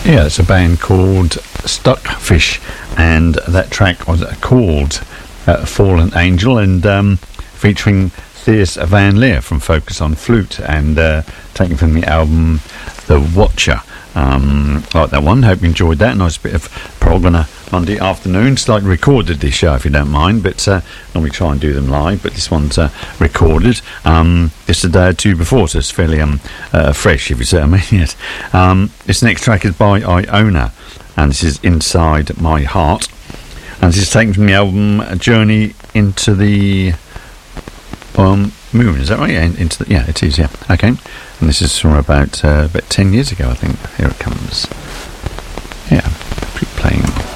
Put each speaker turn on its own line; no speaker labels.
Yeah, it's a band called Stuckfish, and that track was called Fallen Angel, and featuring Theus Van Leer from Focus on Flute, and taken from the album The Watcher. Like that one. Hope you enjoyed that. Nice bit of prog on a Monday afternoon. Slightly recorded this show, if you don't mind, but normally try and do them live, but this one's recorded just a day or two before, so it's fairly fresh, if you say what I mean. Yes. This next track is by Iona, and this is Inside My Heart, and this is taken from the album Journey into the Moon. Is that right? Yeah, it is. Yeah. Okay. And this is from about 10 years ago, I think. Here it comes. Yeah, keep playing.